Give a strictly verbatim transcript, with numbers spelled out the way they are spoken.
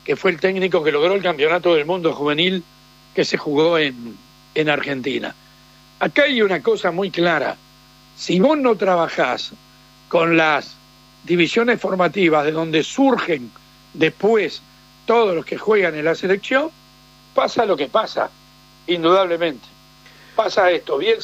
que fue el técnico que logró el campeonato del mundo juvenil que se jugó en, en Argentina. Acá hay una cosa muy clara. Si vos no trabajás con las divisiones formativas de donde surgen después todos los que juegan en la selección, pasa lo que pasa, indudablemente. Pasa esto, bien